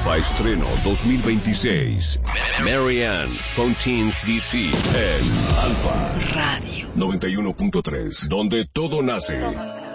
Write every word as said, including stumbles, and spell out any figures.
Alfa Estreno dos mil veintiséis. Marianne Fontines D C en Alfa Radio noventa y uno punto tres, donde todo nace. Todo.